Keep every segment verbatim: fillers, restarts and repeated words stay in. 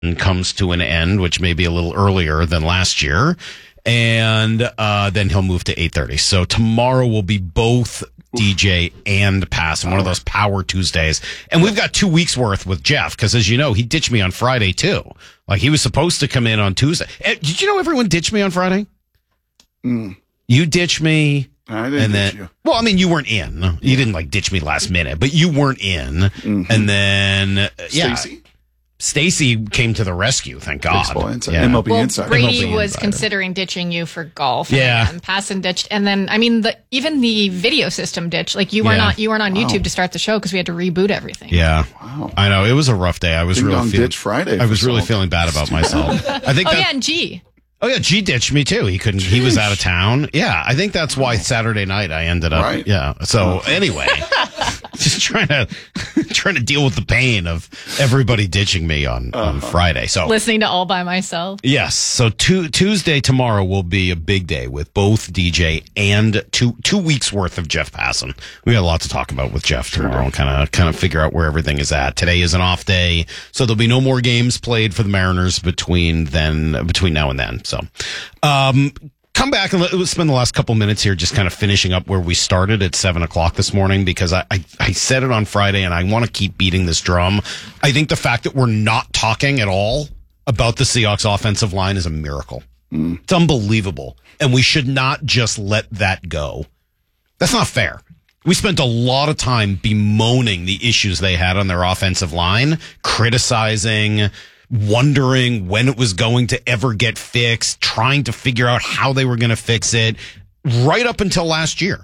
comes to an end, which may be a little earlier than last year. And uh, then he'll move to eight thirty. So tomorrow will be both D J and Pass, and one of those Power Tuesdays. And we've got two weeks worth with Jeff, because as you know, he ditched me on Friday too. Like, he was supposed to come in on Tuesday. Did you know everyone ditched me on Friday? Mm. You ditched me. I didn't and then, ditch you. Well, I mean, you weren't in. You didn't like ditch me last minute, but you weren't in. Mm-hmm. And then, uh, yeah. Stacey? Stacy came to the rescue, thank God. Baseball Insider. Yeah. M L B well, Insider. Brady M L B was Insider. considering ditching you for golf. Yeah. And Passan ditched. And then, I mean, the, even the video system ditched. Like, you were Yeah. not, you weren't on Wow. YouTube to start the show because we had to reboot everything. Yeah. Wow. I know. It was a rough day. I was Ding really dong feeling, ditch Friday I for was really salt. feeling bad about myself. I think Oh, that, yeah, and G. Oh yeah, G ditched me too. He couldn't. He was out of town. Yeah, I think that's why Saturday night I ended up. Right. Yeah. So anyway, just trying to trying to deal with the pain of everybody ditching me on on Uh-huh. Friday. So Listening to All By Myself. yes. So tu- Tuesday tomorrow will be a big day with both D J and two two weeks worth of Jeff Passan. We got a lot to talk about with Jeff tomorrow and kind of kind of figure out where everything is at. Today is an off day, so there'll be no more games played for the Mariners between then between now and then. So, um, come back and let, let's spend the last couple minutes here just kind of finishing up where we started at seven o'clock this morning, because I, I, I said it on Friday and I want to keep beating this drum. I think the fact that we're not talking at all about the Seahawks offensive line is a miracle. Mm. It's unbelievable. And we should not just let that go. That's not fair. We spent a lot of time bemoaning the issues they had on their offensive line, criticizing, wondering when it was going to ever get fixed, trying to figure out how they were going to fix it right up until last year.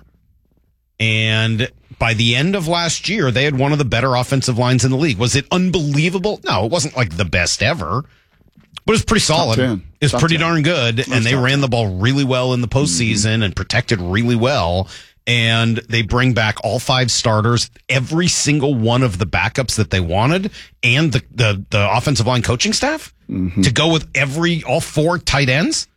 And by the end of last year, they had one of the better offensive lines in the league. Was it unbelievable? No, it wasn't like the best ever, but it was pretty solid. ten. It was Top pretty ten. darn good. And they top ran the ball really well in the postseason mm-hmm. and protected really well. And they bring back all five starters, every single one of the backups that they wanted, and the, the, the offensive line coaching staff mm-hmm. to go with every, all four tight ends.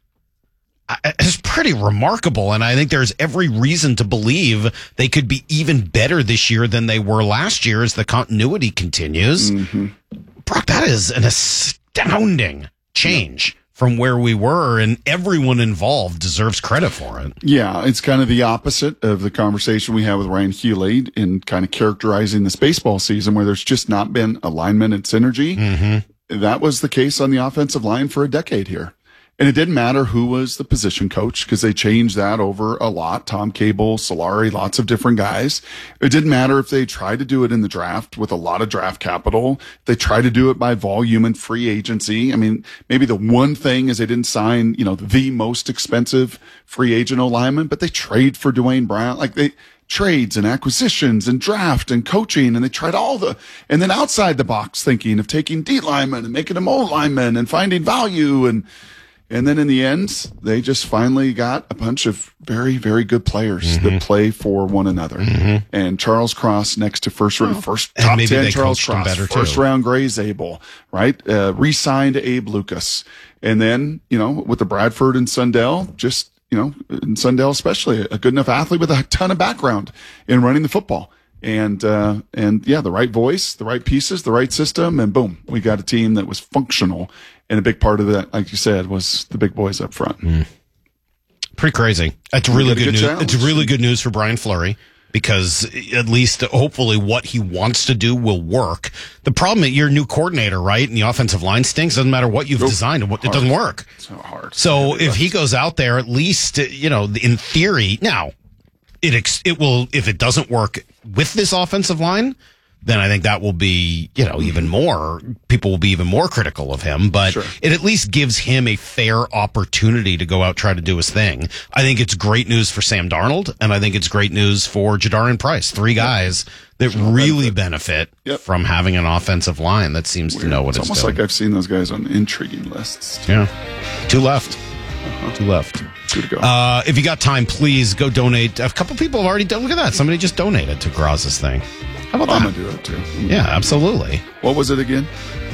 It's pretty remarkable. And I think there's every reason to believe they could be even better this year than they were last year as the continuity continues. Mm-hmm. Brock, that is an astounding change from where we were, and everyone involved deserves credit for it. Yeah, it's kind of the opposite of the conversation we had with Ryan Healy in kind of characterizing this baseball season where there's just not been alignment and synergy. Mm-hmm. That was the case on the offensive line for a decade here. And it didn't matter who was the position coach because they changed that over a lot. Tom Cable, Solari, lots of different guys. It didn't matter if they tried to do it in the draft with a lot of draft capital. They tried to do it by volume and free agency. I mean, maybe the one thing is they didn't sign, you know, the most expensive free agent lineman, but they trade for Dwayne Brown. Like they, trades and acquisitions and draft and coaching, and they tried all the, and then outside the box thinking of taking D linemen and making them O linemen and finding value. And, and then in the end, they just finally got a bunch of very, very good players mm-hmm. that play for one another. Mm-hmm. And Charles Cross next to first round, oh. first top ten Charles Cross, better first too. round Gray Zabel, right? Uh, re-signed Abe Lucas. And then, you know, with the Bradford and Sundell, just, you know, and Sundell especially, a good enough athlete with a ton of background in running the football. And, uh, and yeah, the right voice, the right pieces, the right system, and boom, we got a team that was functional. And a big part of that, like you said, was the big boys up front. Mm. Pretty crazy. It's really good, good news. Challenge. It's really good news for Brian Fleury, because at least hopefully what he wants to do will work. The problem is you're a new coordinator, right? And the offensive line stinks. Doesn't matter what you've nope. designed. It hard. doesn't work. So hard. So if he goes out there, at least, you know, in theory, now it, ex- it will, if it doesn't work with this offensive line, then I think that will be, you know, even more, people will be even more critical of him, but sure. it at least gives him a fair opportunity to go out, try to do his thing. I think it's great news for Sam Darnold, and I think it's great news for Jadarian Price. Three guys yep. that sure really benefit, benefit yep. from having an offensive line that seems Weird. to know what it's, it's almost doing. like I've seen those guys on intriguing lists. Yeah. Two left. Uh-huh. Two left. Two to go. Uh, if you got time, please go donate. A couple people have already done. Look at that. Somebody just donated to Graz's thing. How about I'm that? going to do it too. Yeah, absolutely. What was it again?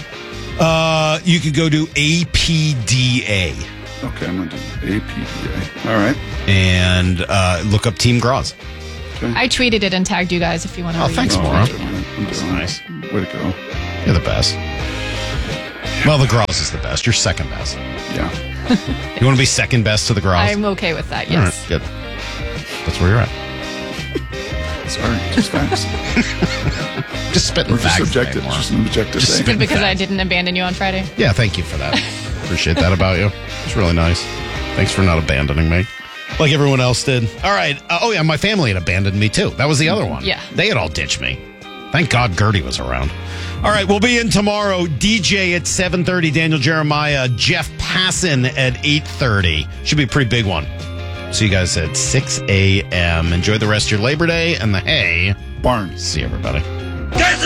Uh, you could go to A P D A. Okay, I'm going to do A P D A. All right. And uh, look up Team Graz. Okay. I tweeted it and tagged you guys if you want to Oh, read thanks, it. Maura. I'm doing it. I'm doing That's it. nice. Way to go. You're the best. Well, the Grouse is the best. You're second best. Yeah. You want to be second best to the Grouse? I'm okay with that, All yes. right, good. That's where you're at. Sorry, just facts. Just spitting We're just facts. subjective. today, Maura. Just an objective Just thing. spitting Because I facts. didn't abandon you on Friday. Yeah, thank you for that. Appreciate that about you. It's really nice. Thanks for not abandoning me. Like everyone else did. All right. Uh, oh, yeah, my family had abandoned me, too. That was the other one. Yeah. They had all ditched me. Thank God Gertie was around. All right, we'll be in tomorrow. D J at seven thirty, Daniel Jeremiah, Jeff Passan at eight thirty. Should be a pretty big one. See you guys at six a.m. Enjoy the rest of your Labor Day and the hay. Barnes. See everybody. Guys,